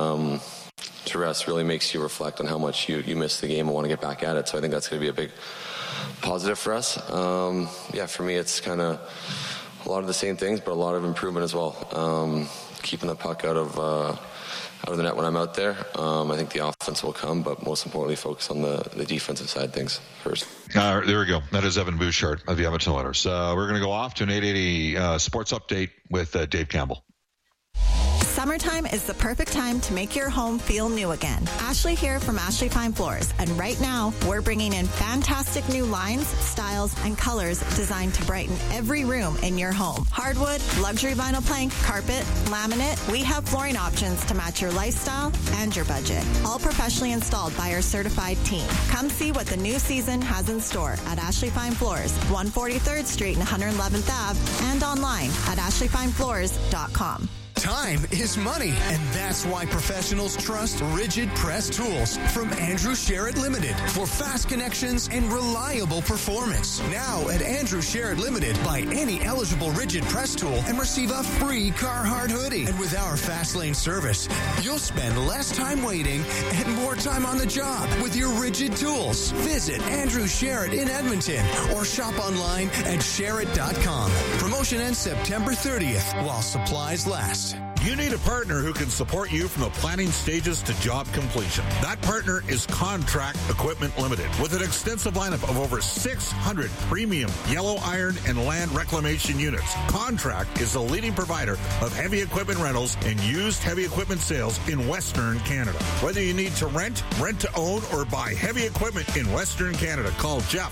Speaker 14: to rest really makes you reflect on how much you miss the game and want to get back at it. So I think that's going to be a big positive for us. For me, it's kind of a lot of the same things, but a lot of improvement as well. Keeping the puck out of the net when I'm out there. I think the offense will come, but most importantly, focus on the defensive side things first.
Speaker 3: There we go. That is Evan Bouchard of the Edmonton Oilers. We're going to go off to an 880 sports update with Dave Campbell.
Speaker 1: Summertime is the perfect time to make your home feel new again. Ashley here from Ashley Fine Floors, and right now we're bringing in fantastic new lines, styles, and colors designed to brighten every room in your home. Hardwood, luxury vinyl plank, carpet, laminate, we have flooring options to match your lifestyle and your budget. All professionally installed by our certified team. Come see what the new season has in store at Ashley Fine Floors, 143rd Street and 111th Ave, and online at ashleyfinefloors.com.
Speaker 2: Time is money, and that's why professionals trust Rigid Press Tools from Andrew Sherritt Limited for fast connections and reliable performance. Now at Andrew Sherritt Limited, buy any eligible Rigid Press tool and receive a free Carhartt hoodie. And with our fast lane service, you'll spend less time waiting and more time on the job with your Rigid tools. Visit Andrew Sherritt in Edmonton or shop online at Sherritt.com. Promotion ends September 30th while supplies last.
Speaker 12: You need a partner who can support you from the planning stages to job completion. That partner is Contract Equipment Limited. With an extensive lineup of over 600 premium yellow iron and land reclamation units, Contract is the leading provider of heavy equipment rentals and used heavy equipment sales in Western Canada. Whether you need to rent to own, or buy heavy equipment in Western Canada, call Jeff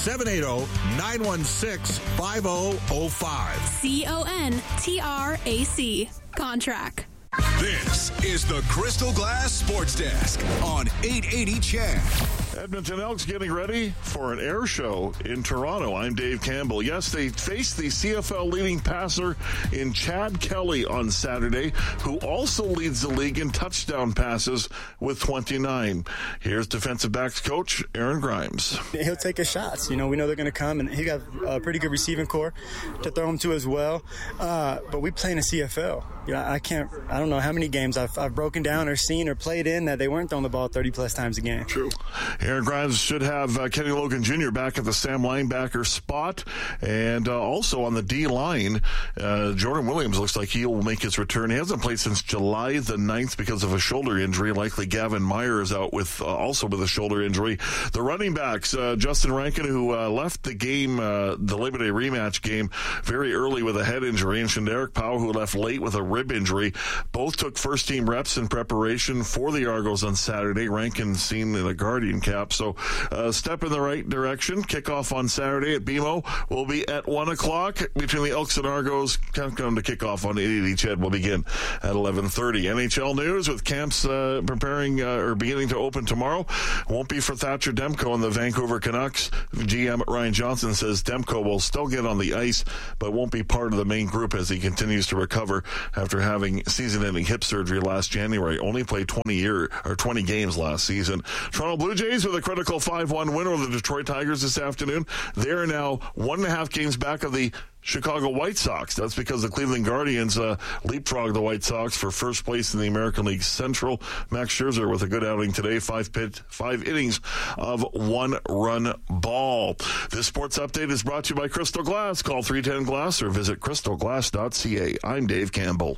Speaker 12: 780-916-5005.
Speaker 9: CONTRAC. Contract.
Speaker 11: This is the Crystal Glass Sports Desk on 880 CHED.
Speaker 12: Edmonton Elks getting ready for an air show in Toronto. I'm Dave Campbell. Yes, they faced the CFL leading passer in Chad Kelly on Saturday, who also leads the league in touchdown passes with 29. Here's defensive backs coach Aaron Grimes.
Speaker 13: He'll take his shots. You know, we know they're going to come, and he got a pretty good receiving core to throw him to as well. But we play in a CFL. You know, I don't know how many games I've broken down or seen or played in that they weren't throwing the ball 30-plus times a game.
Speaker 12: True. Aaron Grimes should have Kenny Logan Jr. back at the Sam linebacker spot. And also on the D-line, Jordan Williams looks like he will make his return. He hasn't played since July the 9th because of a shoulder injury. Likely Gavin Meyer is out also with a shoulder injury. The running backs, Justin Rankin, who left the game, the Labor Day rematch game, very early with a head injury, and Shanderick Powell, who left late with a rib injury. Both took first-team reps in preparation for the Argos on Saturday. Rankin seen in a Guardian cap. So step in the right direction. Kickoff on Saturday at BMO will be at 1 o'clock between the Elks and Argos. Countdown to kickoff on 880 CHED will begin at 11:30. NHL news with camps preparing or beginning to open tomorrow. Won't be for Thatcher Demko and the Vancouver Canucks. GM Ryan Johnson says Demko will still get on the ice, but won't be part of the main group as he continues to recover after having season-ending hip surgery last January. Only played 20 games last season. Toronto Blue Jays with a critical 5-1 win over the Detroit Tigers this afternoon. They are now 1.5 games back of the Chicago White Sox. That's because the Cleveland Guardians leapfrogged the White Sox for first place in the American League Central. Max Scherzer with a good outing today, 5 innings of 1-run ball. This sports update is brought to you by Crystal Glass. Call 310 Glass or visit crystalglass.ca. I'm Dave Campbell.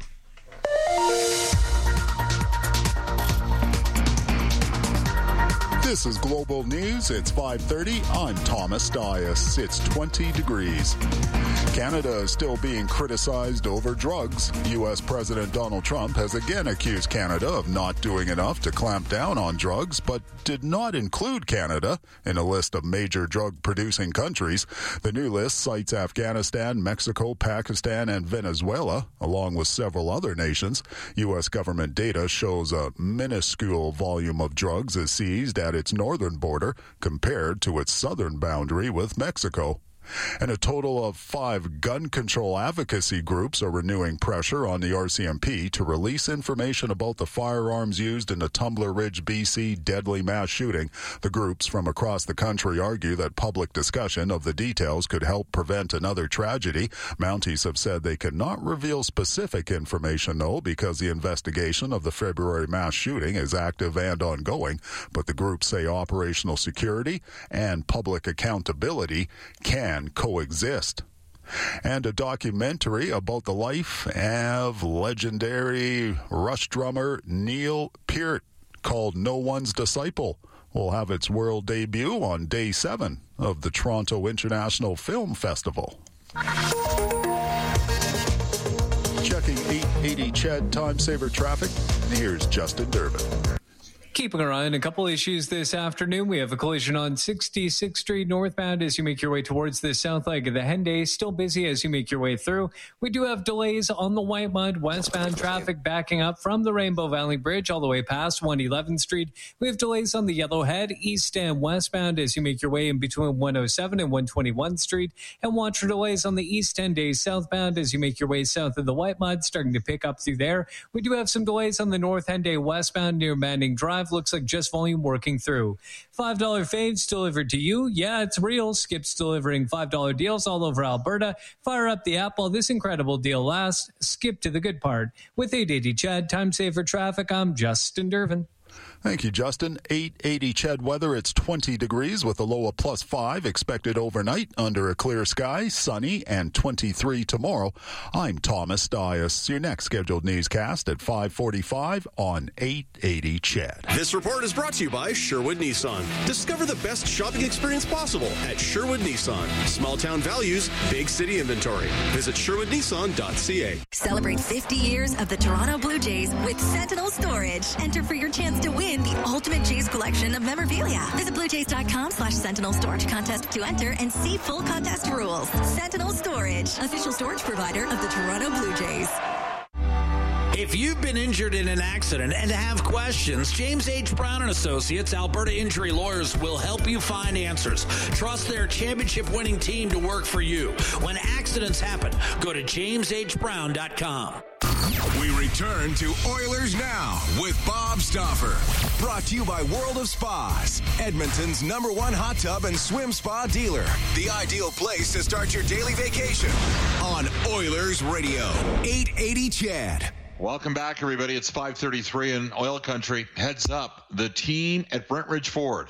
Speaker 5: This is Global News. It's 5:30. I'm Thomas Dias. It's 20 degrees. Canada is still being criticized over drugs. U.S. President Donald Trump has again accused Canada of not doing enough to clamp down on drugs, but did not include Canada in a list of major drug-producing countries. The new list cites Afghanistan, Mexico, Pakistan, and Venezuela, along with several other nations. U.S. government data shows a minuscule volume of drugs is seized at its northern border compared to its southern boundary with Mexico. And a total of 5 gun control advocacy groups are renewing pressure on the RCMP to release information about the firearms used in the Tumbler Ridge, BC deadly mass shooting. The groups from across the country argue that public discussion of the details could help prevent another tragedy. Mounties have said they cannot reveal specific information, though, because the investigation of the February mass shooting is active and ongoing. But the groups say operational security and public accountability can coexist. And a documentary about the life of legendary Rush drummer Neil Peart called No One's Disciple will have its world debut on Day 7 of the Toronto International Film Festival. Checking 880 CHED time saver traffic, here's Justin Durbin.
Speaker 7: Keeping our eye on a couple issues this afternoon. We have a collision on 66th Street northbound as you make your way towards the south leg of the Henday. Still busy as you make your way through. We do have delays on the Whitemud westbound traffic backing up from the Rainbow Valley Bridge all the way past 111th Street. We have delays on the Yellowhead east and westbound as you make your way in between 107 and 121th Street. And watch for delays on the east Henday southbound as you make your way south of the Whitemud, starting to pick up through there. We do have some delays on the north Henday westbound near Manning Drive. Looks like just volume working through. $5 faves delivered to you. Yeah, it's real. Skip's delivering $5 deals all over Alberta. Fire up the app while this incredible deal lasts. Skip to the good part. With 880 CHED, time saver traffic, I'm Justin Durbin.
Speaker 5: Thank you, Justin. 880 CHED weather. It's 20 degrees with a low of +5 expected overnight under a clear sky, sunny, and 23 tomorrow. I'm Thomas Dias. Your next scheduled newscast at 5:45 on 880 CHED.
Speaker 16: This report is brought to you by Sherwood Nissan. Discover the best shopping experience possible at Sherwood Nissan. Small town values, big city inventory. Visit sherwoodnissan.ca.
Speaker 17: Celebrate 50 years of the Toronto Blue Jays with Sentinel Storage. Enter for your chance to win the ultimate Jays collection of memorabilia. Visit bluejays.com/Sentinel Storage contest to enter and see full contest rules. Sentinel Storage, official storage provider of the Toronto Blue Jays.
Speaker 15: If you've been injured in an accident and have questions, James H. Brown & Associates, Alberta Injury Lawyers, will help you find answers. Trust their championship-winning team to work for you. When accidents happen, go to jameshbrown.com.
Speaker 11: We return to Oilers Now with Bob Stauffer. Brought to you by World of Spas, Edmonton's #1 hot tub and swim spa dealer. The ideal place to start your daily vacation on Oilers Radio, 880 CHED.
Speaker 3: Welcome back, everybody. It's 5:33 in Oil Country. Heads up, the team at Brentridge Ford.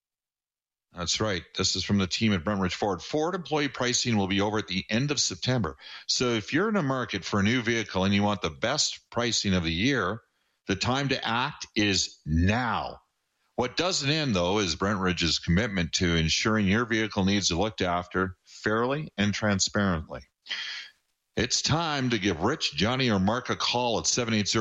Speaker 3: That's right. This is from the team at Brentridge Ford. Ford employee pricing will be over at the end of September. So if you're in a market for a new vehicle and you want the best pricing of the year, the time to act is now. What doesn't end, though, is Brentridge's commitment to ensuring your vehicle needs are looked after fairly and transparently. It's time to give Rich, Johnny, or Mark a call at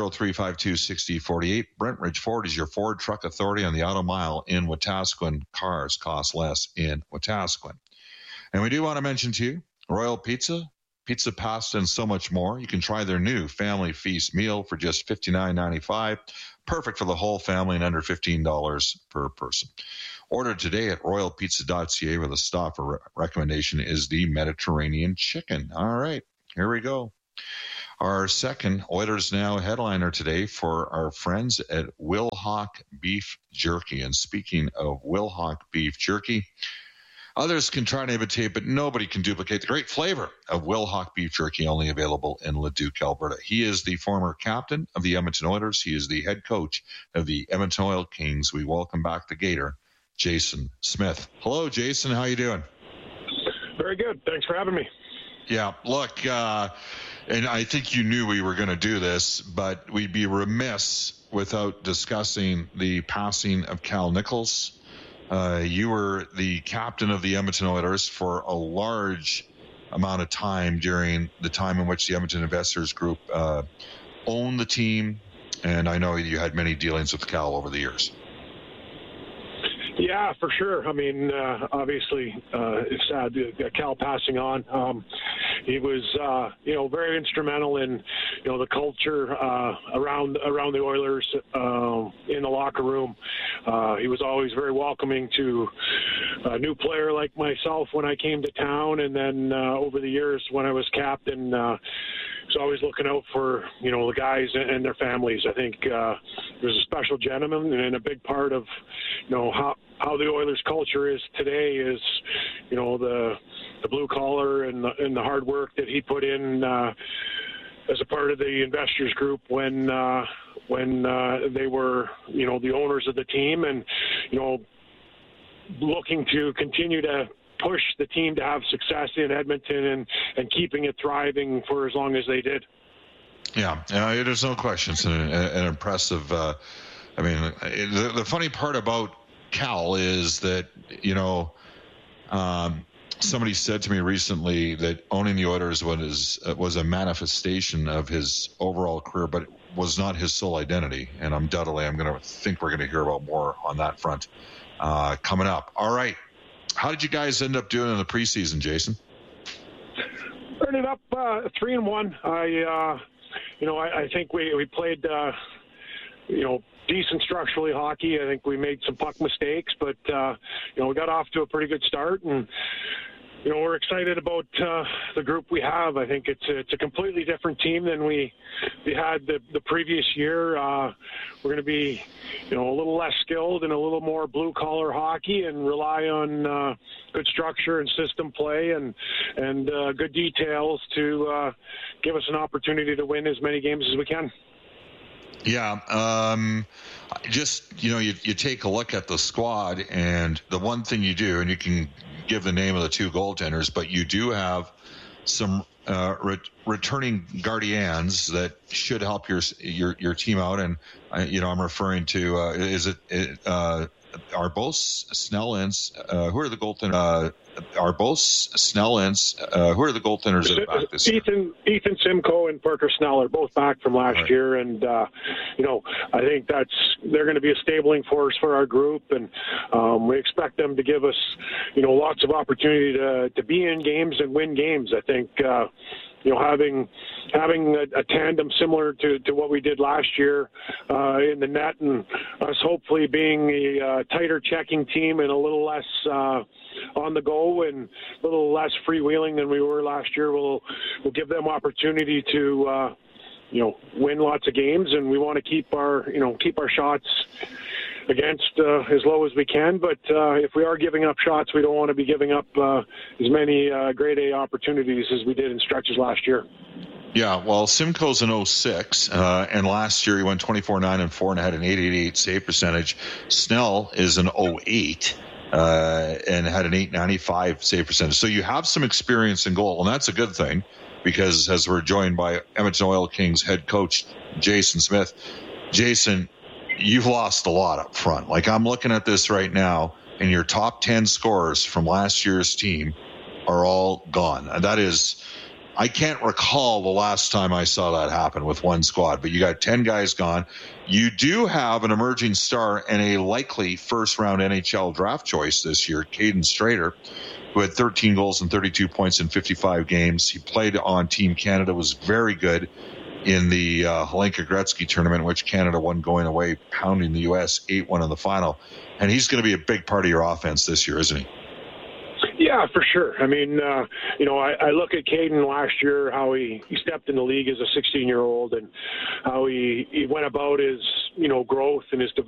Speaker 3: 780-352-6048. Brentridge Ford is your Ford truck authority on the Auto Mile in Wetaskiwin. Cars cost less in Wetaskiwin. And we do want to mention to you, Royal Pizza, pizza, pasta, and so much more. You can try their new Family Feast meal for just $59.95. Perfect for the whole family and under $15 per person. Order today at royalpizza.ca, where the Stauffer recommendation is the Mediterranean chicken. All right. Here we go. Our second Oilers Now headliner today for our friends at Wilhauk Beef Jerky. And speaking of Wilhauk Beef Jerky, others can try to imitate, but nobody can duplicate the great flavor of Wilhauk Beef Jerky, only available in Leduc, Alberta. He is the former captain of the Edmonton Oilers. He is the head coach of the Edmonton Oil Kings. We welcome back the Gator, Jason Smith. Hello, Jason. How you doing?
Speaker 19: Very good. Thanks for having me.
Speaker 3: Yeah, look, and I think you knew we were going to do this, but we'd be remiss without discussing the passing of Cal Nichols. You were the captain of the Edmonton Oilers for a large amount of time during the time in which the Edmonton Investors Group owned the team, and I know you had many dealings with Cal over the years.
Speaker 19: Yeah, for sure. I mean, obviously, it's sad Cal passing on. He was, very instrumental in, the culture around the Oilers in the locker room. He was always very welcoming to a new player like myself when I came to town, and then over the years when I was captain. Was always looking out for, the guys and their families. I think he was a special gentleman, and a big part of, how the Oilers culture is today is, the blue collar and the hard work that he put in as a part of the Investors Group when they were, the owners of the team, and, looking to continue to push the team to have success in Edmonton and keeping it thriving for as long as they did.
Speaker 3: Yeah, there's no question. It's an impressive. The funny part about Cal is that somebody said to me recently that owning the Oilers was a manifestation of his overall career, but it was not his sole identity. And undoubtedly, we're going to hear about more on that front coming up. All right. How did you guys end up doing in the preseason, Jason?
Speaker 19: Ended up 3-1. I think we played, decent structurally hockey. I think we made some puck mistakes, but we got off to a pretty good start, and we're excited about the group we have. I think it's a completely different team than we had the previous year. We're going to be, a little less skilled and a little more blue-collar hockey, and rely on good structure and system play and good details to give us an opportunity to win as many games as we can.
Speaker 3: Yeah, you take a look at the squad, and the one thing you do, and you can give the name of the two goaltenders, but you do have some returning gardiens that should help your team out. And I'm referring to are both Snell-Inns, who are the goaltenders? Are both Snell-Inns, who are the goaltenders that are back this year?
Speaker 19: Ethan Simcoe and Parker Snell are both back from last year, and I think they're going to be a stabling force for our group, and we expect them to give us lots of opportunity to be in games and win games. I think having a tandem similar to what we did last year in the net, and us hopefully being a tighter checking team and a little less on the go and a little less freewheeling than we were last year will give them opportunity to win lots of games, and we want to keep our shots against as low as we can. But if we are giving up shots, we don't want to be giving up as many grade A opportunities as we did in stretches last year.
Speaker 3: Yeah, well, Simcoe's an 06, and last year he went 24-9-4 and had an 888 save percentage. Snell is an 08 and had an 895 save percentage. So you have some experience in goal, and that's a good thing, because as we're joined by Edmonton Oil Kings head coach Jason Smith. Jason, you've lost a lot up front. Like, I'm looking at this right now, and your top 10 scorers from last year's team are all gone. And that is, I can't recall the last time I saw that happen with one squad, but you got 10 guys gone. You do have an emerging star and a likely first-round NHL draft choice this year, Caden Strader, who had 13 goals and 32 points in 55 games. He played on Team Canada, was very good in the Hlinka Gretzky tournament, which Canada won going away, pounding the U.S. 8-1 in the final. And he's going to be a big part of your offense this year, isn't he?
Speaker 19: Yeah, for sure. I mean, I look at Caden last year, how he stepped in the league as a 16-year-old and how he went about his, growth and his development